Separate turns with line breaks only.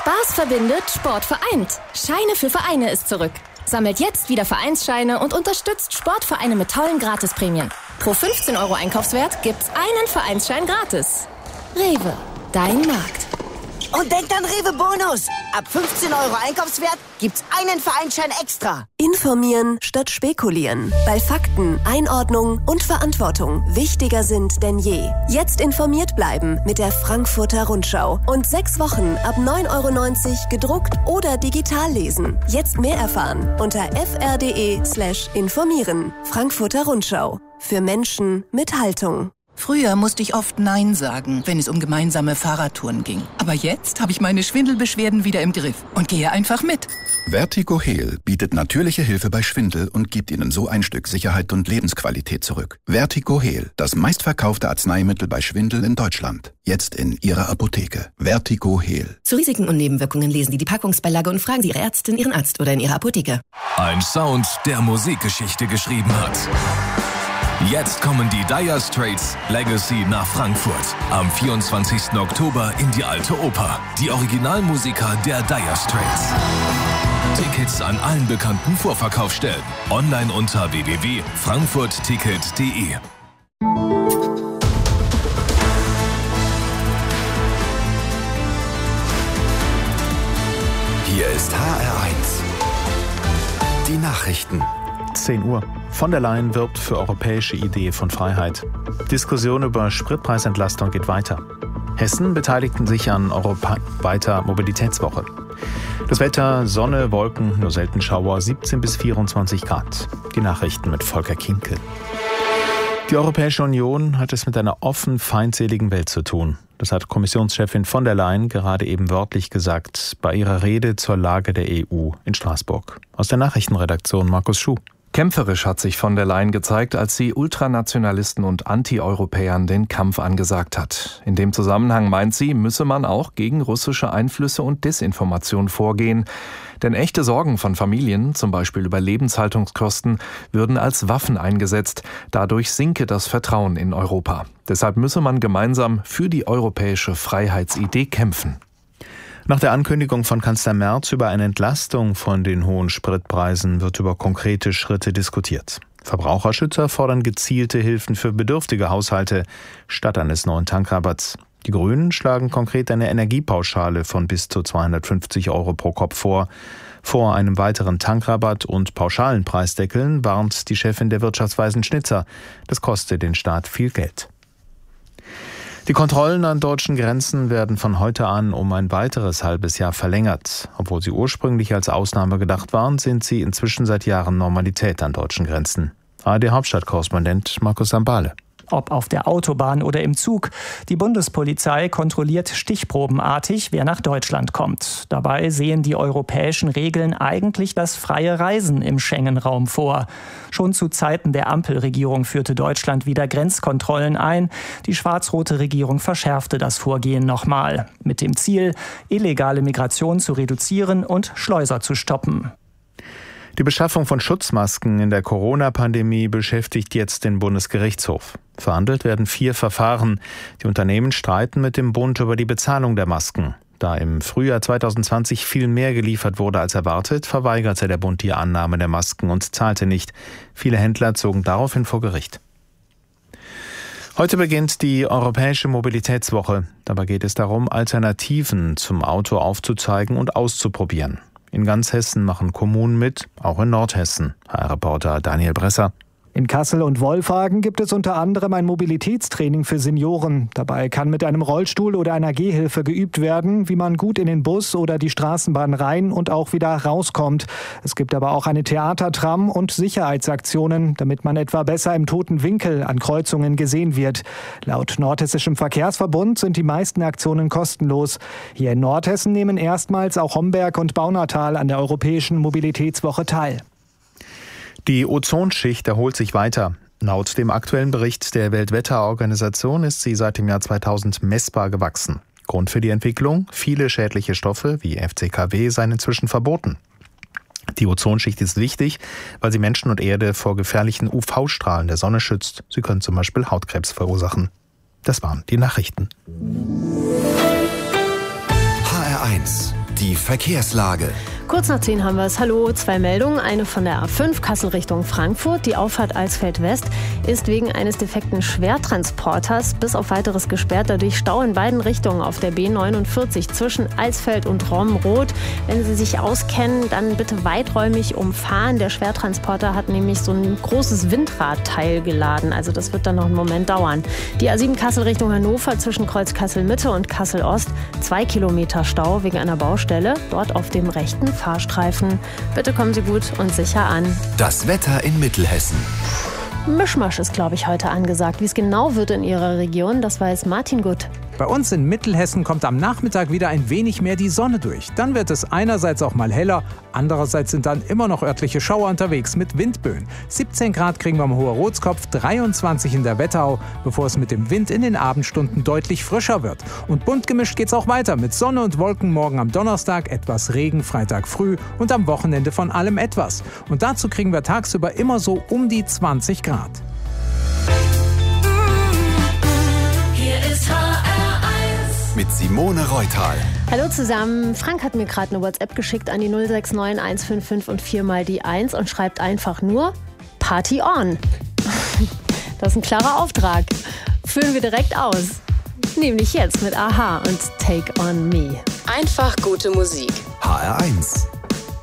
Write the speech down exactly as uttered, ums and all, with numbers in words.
Spaß verbindet, Sport vereint. Scheine für Vereine ist zurück. Sammelt jetzt wieder Vereinsscheine und unterstützt Sportvereine mit tollen Gratisprämien. Pro fünfzehn Euro Einkaufswert gibt's einen Vereinsschein gratis. Rewe, dein Markt.
Und denkt an Rewe Bonus. Ab fünfzehn Euro Einkaufswert gibt's einen Vereinsschein extra.
Informieren statt spekulieren. Weil Fakten, Einordnung und Verantwortung wichtiger sind denn je. Jetzt informiert bleiben mit der Frankfurter Rundschau. Und sechs Wochen ab neun Euro neunzig gedruckt oder digital lesen. Jetzt mehr erfahren unter fr.de slash informieren. Frankfurter Rundschau. Für Menschen mit Haltung.
Früher musste ich oft Nein sagen, wenn es um gemeinsame Fahrradtouren ging. Aber jetzt habe ich meine Schwindelbeschwerden wieder im Griff und gehe einfach mit.
Vertigo Heal bietet natürliche Hilfe bei Schwindel und gibt Ihnen so ein Stück Sicherheit und Lebensqualität zurück. Vertigo Heal, das meistverkaufte Arzneimittel bei Schwindel in Deutschland. Jetzt in Ihrer Apotheke. Vertigo Heal.
Zu Risiken und Nebenwirkungen lesen Sie die Packungsbeilage und fragen Sie Ihre Ärztin, Ihren Arzt oder in Ihrer Apotheke.
Ein Sound, der Musikgeschichte geschrieben hat. Jetzt kommen die Dire Straits Legacy nach Frankfurt. Am vierundzwanzigsten Oktober in die Alte Oper. Die Originalmusiker der Dire Straits. Tickets an allen bekannten Vorverkaufsstellen. Online unter w w w punkt frankfurt ticket punkt d e.
Hier ist H R eins. Die Nachrichten.
zehn Uhr. Von der Leyen wirbt für europäische Idee von Freiheit. Diskussion über Spritpreisentlastung geht weiter. Hessen beteiligten sich an europaweiter Mobilitätswoche. Das Wetter, Sonne, Wolken, nur selten Schauer, siebzehn bis vierundzwanzig Grad. Die Nachrichten mit Volker Kinkel. Die Europäische Union hat es mit einer offen feindseligen Welt zu tun. Das hat Kommissionschefin von der Leyen gerade eben wörtlich gesagt bei ihrer Rede zur Lage der E U in Straßburg. Aus der Nachrichtenredaktion Markus Schuh.
Kämpferisch hat sich von der Leyen gezeigt, als sie Ultranationalisten und Anti-Europäern den Kampf angesagt hat. In dem Zusammenhang meint sie, müsse man auch gegen russische Einflüsse und Desinformation vorgehen. Denn echte Sorgen von Familien, zum Beispiel über Lebenshaltungskosten, würden als Waffen eingesetzt. Dadurch sinke das Vertrauen in Europa. Deshalb müsse man gemeinsam für die europäische Freiheitsidee kämpfen.
Nach der Ankündigung von Kanzler Merz über eine Entlastung von den hohen Spritpreisen wird über konkrete Schritte diskutiert. Verbraucherschützer fordern gezielte Hilfen für bedürftige Haushalte statt eines neuen Tankrabatts. Die Grünen schlagen konkret eine Energiepauschale von bis zu zweihundertfünfzig Euro pro Kopf vor. Vor einem weiteren Tankrabatt und pauschalen Preisdeckeln warnt die Chefin der Wirtschaftsweisen Schnitzer. Das kostet den Staat viel Geld. Die Kontrollen an deutschen Grenzen werden von heute an um ein weiteres halbes Jahr verlängert. Obwohl sie ursprünglich als Ausnahme gedacht waren, sind sie inzwischen seit Jahren Normalität an deutschen Grenzen. A R D-Hauptstadtkorrespondent Markus Sambale.
Ob auf der Autobahn oder im Zug. Die Bundespolizei kontrolliert stichprobenartig, wer nach Deutschland kommt. Dabei sehen die europäischen Regeln eigentlich das freie Reisen im Schengen-Raum vor. Schon zu Zeiten der Ampelregierung führte Deutschland wieder Grenzkontrollen ein. Die schwarz-rote Regierung verschärfte das Vorgehen nochmal. Mit dem Ziel, illegale Migration zu reduzieren und Schleuser zu stoppen.
Die Beschaffung von Schutzmasken in der Corona-Pandemie beschäftigt jetzt den Bundesgerichtshof. Verhandelt werden vier Verfahren. Die Unternehmen streiten mit dem Bund über die Bezahlung der Masken. Da im Frühjahr zweitausendzwanzig viel mehr geliefert wurde als erwartet, verweigerte der Bund die Annahme der Masken und zahlte nicht. Viele Händler zogen daraufhin vor Gericht. Heute beginnt die Europäische Mobilitätswoche. Dabei geht es darum, Alternativen zum Auto aufzuzeigen und auszuprobieren. In ganz Hessen machen Kommunen mit, auch in Nordhessen. H R-Reporter Daniel Bresser.
In Kassel und Wolfhagen gibt es unter anderem ein Mobilitätstraining für Senioren. Dabei kann mit einem Rollstuhl oder einer Gehhilfe geübt werden, wie man gut in den Bus oder die Straßenbahn rein und auch wieder rauskommt. Es gibt aber auch eine Theatertram und Sicherheitsaktionen, damit man etwa besser im toten Winkel an Kreuzungen gesehen wird. Laut Nordhessischem Verkehrsverbund sind die meisten Aktionen kostenlos. Hier in Nordhessen nehmen erstmals auch Homberg und Baunatal an der Europäischen Mobilitätswoche teil.
Die Ozonschicht erholt sich weiter. Laut dem aktuellen Bericht der Weltwetterorganisation ist sie seit dem Jahr zweitausend messbar gewachsen. Grund für die Entwicklung? Viele schädliche Stoffe wie F C K W seien inzwischen verboten. Die Ozonschicht ist wichtig, weil sie Menschen und Erde vor gefährlichen U V-Strahlen der Sonne schützt. Sie können zum Beispiel Hautkrebs verursachen. Das waren die Nachrichten.
H R eins Die Verkehrslage.
Kurz nach zehn haben wir es. Hallo, zwei Meldungen. Eine von der A fünf, Kassel Richtung Frankfurt. Die Auffahrt Alsfeld West ist wegen eines defekten Schwertransporters bis auf weiteres gesperrt. Dadurch Stau in beiden Richtungen auf der B neunundvierzig zwischen Alsfeld und Romrod. Wenn Sie sich auskennen, dann bitte weiträumig umfahren. Der Schwertransporter hat nämlich so ein großes Windradteil geladen. Also das wird dann noch einen Moment dauern. Die A sieben Kassel Richtung Hannover zwischen Kreuz Kassel Mitte und Kassel Ost. Zwei Kilometer Stau wegen einer Baustelle. Dort auf dem rechten Fahrstreifen. Bitte kommen Sie gut und sicher an.
Das Wetter in Mittelhessen.
Mischmasch ist, glaube ich, heute angesagt. Wie es genau wird in Ihrer Region, das weiß Martin Gut.
Bei uns in Mittelhessen kommt am Nachmittag wieder ein wenig mehr die Sonne durch. Dann wird es einerseits auch mal heller, andererseits sind dann immer noch örtliche Schauer unterwegs mit Windböen. siebzehn Grad kriegen wir am Hoher-Rotskopf, dreiundzwanzig in der Wetterau, bevor es mit dem Wind in den Abendstunden deutlich frischer wird. Und bunt gemischt geht's auch weiter mit Sonne und Wolken morgen am Donnerstag, etwas Regen Freitag früh und am Wochenende von allem etwas. Und dazu kriegen wir tagsüber immer so um die zwanzig Grad.
Hier ist H R mit Simone Reutal.
Hallo zusammen. Frank hat mir gerade eine WhatsApp geschickt an die null sechs neun eins fünf fünf und viermal die eins und schreibt einfach nur Party on. Das ist ein klarer Auftrag. Führen wir direkt aus. Nämlich jetzt mit a-ha und Take on Me.
Einfach gute Musik.
H R eins.